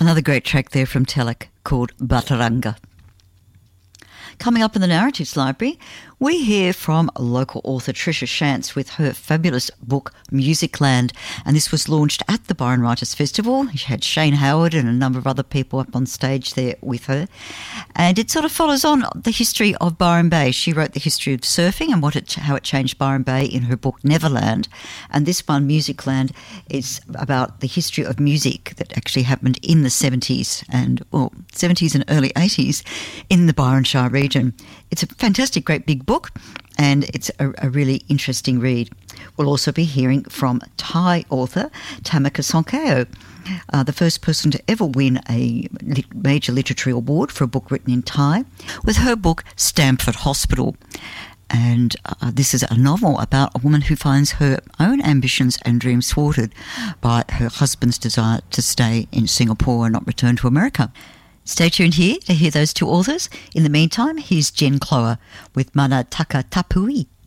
Another great track there from Telek called Bataranga. Coming up in the Narratives Library, we hear from local author Tricia Shantz with her fabulous book Musicland, and this was launched at the Byron Writers Festival. She had Shane Howard and a number of other people up on stage there with her, and it sort of follows on the history of Byron Bay. She wrote the history of surfing and how it changed Byron Bay in her book Neverland, and this one, Musicland, is about the history of music that actually happened in the 70s and 70s and early 80s in the Byron Shire region. It's a fantastic, great big book, and it's a really interesting read. We'll also be hearing from Thai author Tamika Songkheo, the first person to ever win a major literary award for a book written in Thai, with her book Stamford Hospital. And this is a novel about a woman who finds her own ambitions and dreams thwarted by her husband's desire to stay in Singapore and not return to America. Stay tuned here to hear those two authors. In the meantime, here's Jen Clower with Mana Taka Tapui.